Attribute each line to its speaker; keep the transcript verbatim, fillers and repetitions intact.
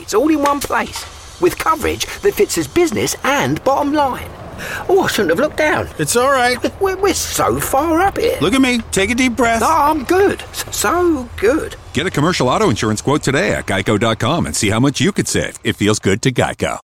Speaker 1: insurance all in one place, with coverage that fits his business and bottom line. Oh, I shouldn't have looked down.
Speaker 2: It's all right.
Speaker 1: We're, we're so far up here.
Speaker 2: Look at me. Take a deep breath.
Speaker 1: No, I'm good. So good.
Speaker 3: Get a commercial auto insurance quote today at geico dot com and see how much you could save. It feels good to Geico.